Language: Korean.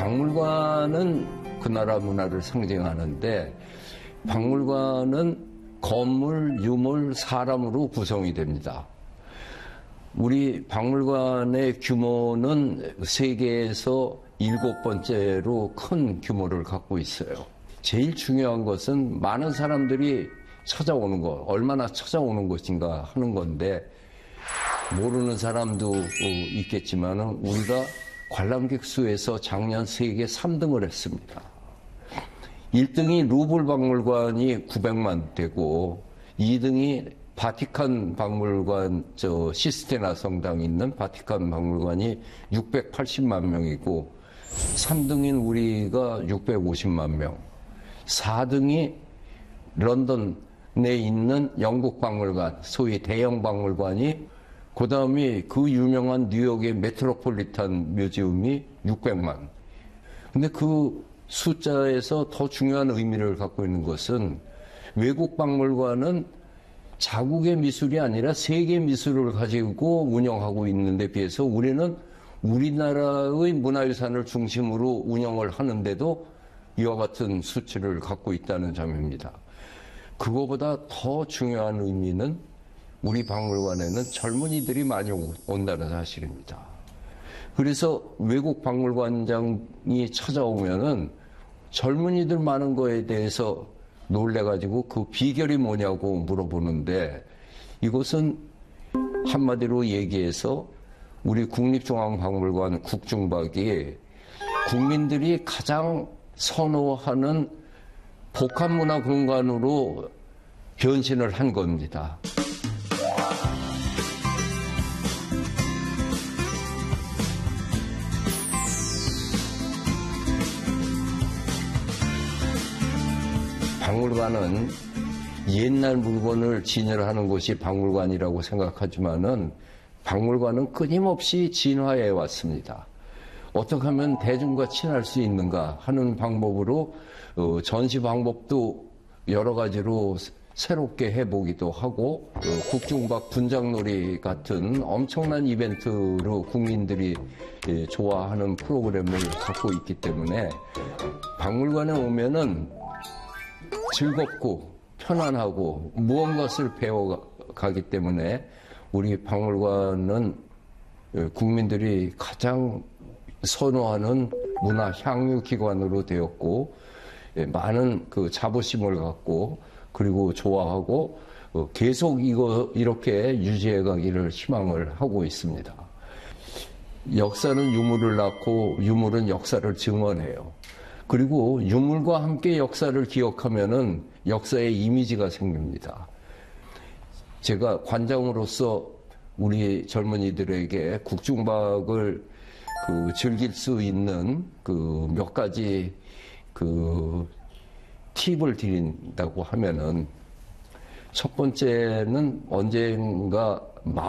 박물관은 그 나라 문화를 상징하는데 박물관은 건물, 유물, 사람으로 구성이 됩니다. 우리 박물관의 규모는 세계에서 7번째로 큰 규모를 갖고 있어요. 제일 중요한 것은 많은 사람들이 찾아오는 것, 얼마나 찾아오는 것인가 하는 건데 모르는 사람도 있겠지만 우리가 관람객 수에서 작년 세계 3등을 했습니다. 1등이 루블 박물관이 900만 되고 2등이 바티칸 박물관, 시스테나 성당이 있는 바티칸 박물관이 680만 명이고 3등인 우리가 650만 명, 4등이 런던에 있는 영국 박물관, 소위 대형 박물관이, 그 다음이 그 유명한 뉴욕의 메트로폴리탄 뮤지엄이 600만. 근데 그 숫자에서 더 중요한 의미를 갖고 있는 것은 외국 박물관은 자국의 미술이 아니라 세계 미술을 가지고 운영하고 있는데 비해서 우리는 우리나라의 문화유산을 중심으로 운영을 하는데도 이와 같은 수치를 갖고 있다는 점입니다. 그거보다 더 중요한 의미는 우리 박물관에는 젊은이들이 많이 온다는 사실입니다. 그래서 외국 박물관장이 찾아오면은 젊은이들 많은 거에 대해서 놀래가지고 그 비결이 뭐냐고 물어보는데 이것은 한마디로 얘기해서 우리 국립중앙박물관 국중박이 국민들이 가장 선호하는 복합문화 공간으로 변신을 한 겁니다. 박물관은 옛날 물건을 진열하는 곳이 박물관이라고 생각하지만은 박물관은 끊임없이 진화해 왔습니다. 어떻게 하면 대중과 친할 수 있는가 하는 방법으로 전시 방법도 여러 가지로 새롭게 해보기도 하고 국중박 분장놀이 같은 엄청난 이벤트로 국민들이 좋아하는 프로그램을 갖고 있기 때문에 박물관에 오면은 즐겁고 편안하고 무언가를 배워가기 때문에 우리 박물관은 국민들이 가장 선호하는 문화 향유 기관으로 되었고 많은 그 자부심을 갖고 그리고 좋아하고 계속 이렇게 유지해 가기를 희망을 하고 있습니다. 역사는 유물을 낳고 유물은 역사를 증언해요. 그리고 유물과 함께 역사를 기억하면은 역사의 이미지가 생깁니다. 제가 관장으로서 우리 젊은이들에게 국중박을 즐길 수 있는 몇 가지 팁을 드린다고 하면은 첫 번째는 언젠가